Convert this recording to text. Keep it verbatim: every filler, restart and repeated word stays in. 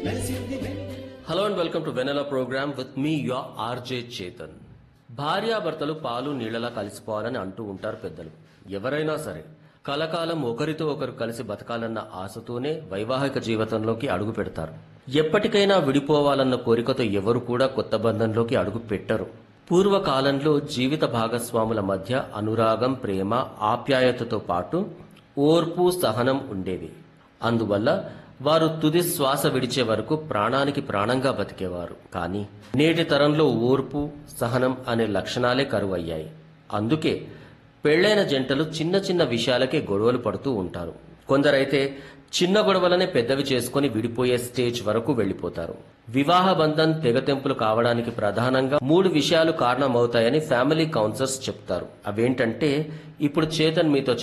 Hello and welcome to Vennela programme with me your RJ Chetan. భార్యాభర్తలు పాలు నీళ్లలా కలిసిపోవాలని అంటూ ఉంటారు పెద్దలు. ఎవరైనా సరే కలకాలం ఒకరితో ఒకరు కలిసి బతకాలన్న ఆశతోనే వైవాహిక జీవితంలోకి అడుగు పెడతారు. ఎప్పటికైనా విడిపోవాలన్న కోరికతో ఎవరు కూడా కొత్త బంధంలోకి అడుగు పెట్టరు. పూర్వకాలంలో జీవిత భాగస్వాముల మధ్య అనురాగం, ప్రేమ, ఆప్యాయతతో పాటు ఓర్పు, సహనం ఉండేవి. అందువల్ల వారు తుది శ్వాస విడిచే వరకు ప్రాణానికి ప్రాణంగా బతికేవారు. కానీ నేటి తరంలో ఓర్పు, సహనం అనే లక్షణాలే కరువయ్యాయి. అందుకే పెళ్లైన జంటలు చిన్న చిన్న విషయాలకే గొడవలు పడుతూ ఉంటారు. కొందరైతే చిన్న గొడవలనే పెద్దవి చేసుకుని విడిపోయే స్టేజ్ వరకు వెళ్లిపోతారు. వివాహ బంధం తెగతెంపులు కావడానికి ప్రధానంగా మూడు విషయాలు కారణమవుతాయని ఫ్యామిలీ కౌన్సిలర్స్ చెప్తారు. అవేంటంటే ఇప్పుడు చేతన్ మీతో